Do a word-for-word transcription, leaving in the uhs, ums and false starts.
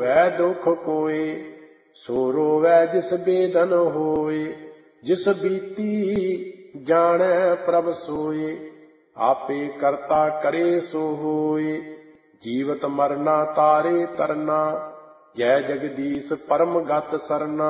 ਹੋਵੈ ਦੁਖ ਕੋਇ, ਸੋ ਰੋਵੈ ਜਿਸ ਬੇਦਨ ਹੋਇ। ਜਿਸ ਬੀਤੀ ਜਾਣੈ ਪ੍ਰਭ ਸੋਇ, ਆਪੇ ਕਰਤਾ ਕਰੇ ਸੋ ਹੋਇ। ਜੀਵਤ ਮਰਨਾ ਤਾਰੇ ਤਰਨਾ, ਜੈ ਜਗਦੀਸ਼ ਪਰਮ ਗਤ ਸਰਨਾ।